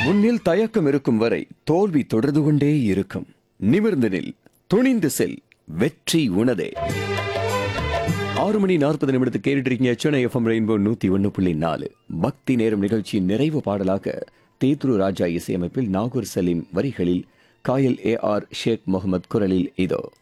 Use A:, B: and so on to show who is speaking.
A: முன்னில் தயக்கம் இருக்கும் வரை தோல்வி தொடர்ந்து கொண்டே இருக்கும். நிமிர்ந்து நில், துணிந்து செல், வெற்றி உனதே. 6:40 கேட்டுட்டு இருக்கீங்க. சென்னை எஃப்எம் ரெயின்போ 101.4 பக்தி நேரம் நிகழ்ச்சியின் நிறைவு பாடலாக தேத்ரு ராஜா இசையமைப்பில் நாகூர் சலீம் வரிகளில் காயல் AR ஷேக் முகமது குரலில் இதோ.